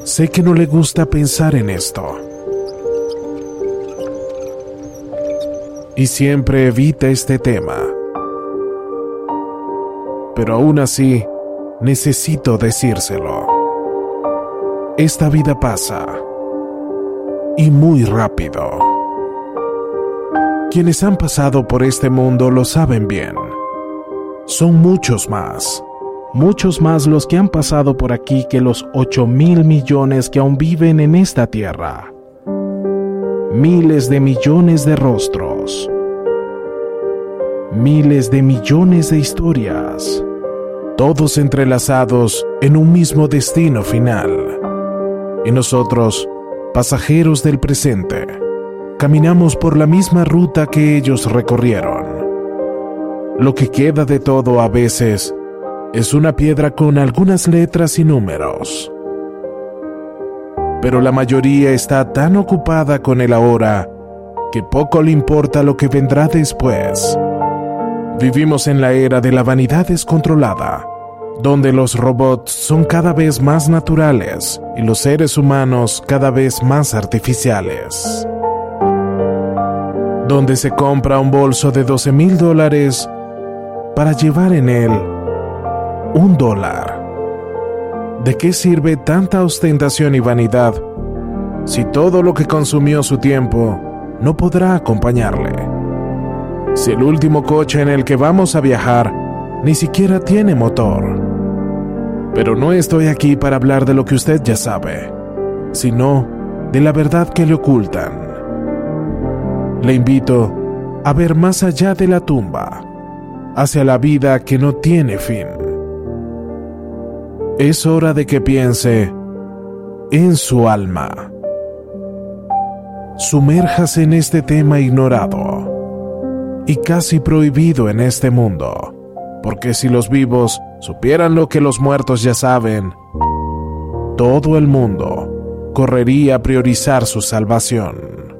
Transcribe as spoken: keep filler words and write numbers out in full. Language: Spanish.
Sé que no le gusta pensar en esto. Y siempre evita este tema. Pero aún así, necesito decírselo. Esta vida pasa. Y muy rápido. Quienes han pasado por este mundo lo saben bien. Son muchos más. Muchos más los que han pasado por aquí que los ocho mil millones que aún viven en esta tierra. Miles de millones de rostros. Miles de millones de historias. Todos entrelazados en un mismo destino final. Y nosotros, pasajeros del presente, caminamos por la misma ruta que ellos recorrieron. Lo que queda de todo a veces es una piedra con algunas letras y números. Pero la mayoría está tan ocupada con el ahora que poco le importa lo que vendrá después. Vivimos en la era de la vanidad descontrolada, donde los robots son cada vez más naturales y los seres humanos cada vez más artificiales. Donde se compra un bolso de doce mil dólares para llevar en él un dólar. ¿De qué sirve tanta ostentación y vanidad si todo lo que consumió su tiempo no podrá acompañarle? Si el último coche en el que vamos a viajar ni siquiera tiene motor. Pero no estoy aquí para hablar de lo que usted ya sabe, sino de la verdad que le ocultan. Le invito a ver más allá de la tumba, hacia la vida que no tiene fin. Es hora de que piense en su alma. Sumérjase en este tema ignorado y casi prohibido en este mundo, porque si los vivos supieran lo que los muertos ya saben, todo el mundo correría a priorizar su salvación.